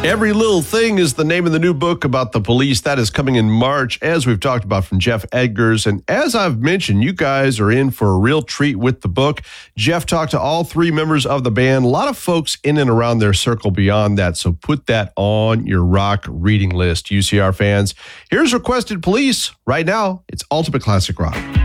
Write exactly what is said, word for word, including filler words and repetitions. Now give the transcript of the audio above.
Every Little Thing is the name of the new book about the police that is coming in March, as we've talked about, from Jeff Edgars. And as I've mentioned, you guys are in for a real treat with the book. Jeff talked to all three members of the band, a lot of folks in and around their circle beyond that. So put that on your rock reading list, U C R fans. Here's Requested Police. Right now, it's Ultimate Classic Rock.